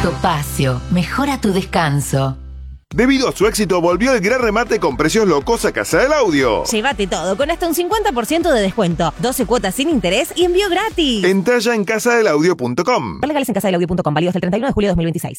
Topacio, mejora tu descanso. Debido a su éxito, volvió el gran remate con precios locos a Casa del Audio. Llévate todo con hasta un 50% de descuento, 12 cuotas sin interés y envío gratis. Entra ya en casadelaudio.com. Legales en casadelaudio.com, válido hasta el 31 de julio de 2026.